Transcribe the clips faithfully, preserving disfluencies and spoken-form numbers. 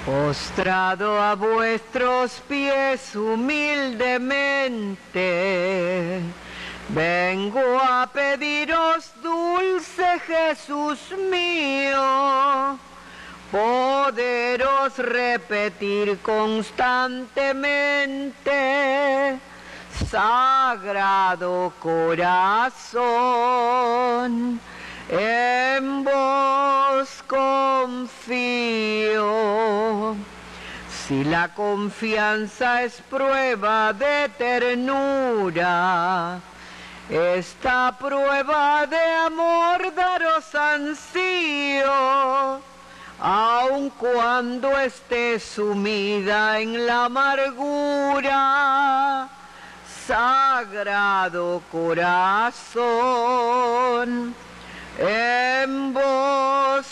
Postrado a vuestros pies humildemente, vengo a pediros, dulce Jesús mío, poderos repetir constantemente: Sagrado Corazón, en vos confío. Si la confianza es prueba de ternura, esta prueba de amor daros ansío, aun cuando esté sumida en la amargura. Sagrado Corazón, en vos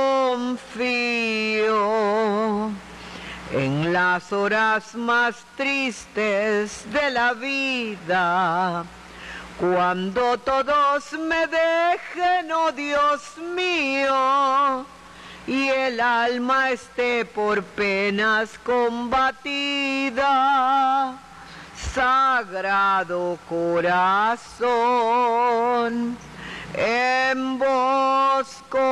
confío. En las horas más tristes de la vida, cuando todos me dejen, oh Dios mío, y el alma esté por penas combatida, Sagrado Corazón, en vos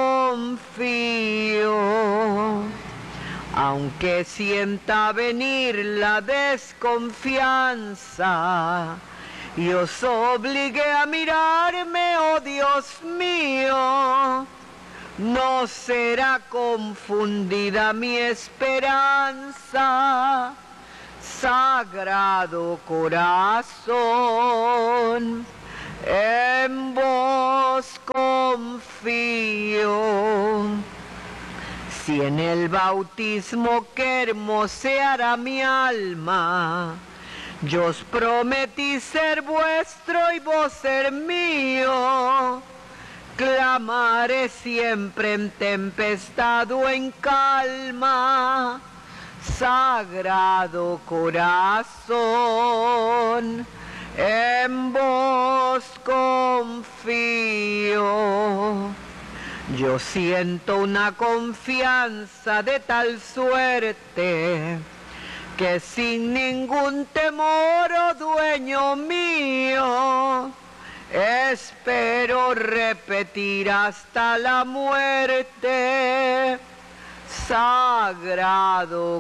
confío. Aunque sienta venir la desconfianza y os obligue a mirarme, oh Dios mío, no será confundida mi esperanza. Sagrado Corazón, en vos confío. Si en el bautismo que hermoseará mi alma, yo os prometí ser vuestro y vos ser mío, clamaré siempre en tempestad o en calma. Sagrado Corazón, en vos confío. Yo siento una confianza de tal suerte que sin ningún temor, oh dueño mío, espero repetir hasta la muerte. Sagrado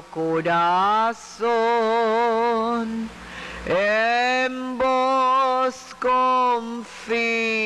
Corazón, en vos confío.